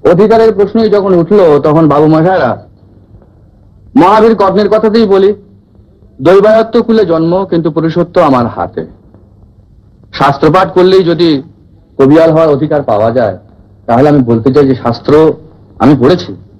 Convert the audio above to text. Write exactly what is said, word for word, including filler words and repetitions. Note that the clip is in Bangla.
অধিকারের প্রশ্নই যখন উঠলো তখন বাবু মশাইরা মহাবীর কর্ণের কথাতেই বলি, দৈবায়ত্ত কুলে জন্ম কিন্তু পুরুষত্ব আমার হাতে। শাস্ত্রপাঠ করলেই যদি কবিয়াল হওয়ার অধিকার পাওয়া যায়, তাহলে আমি বলতে চাই যে শাস্ত্র আমি পড়েছি,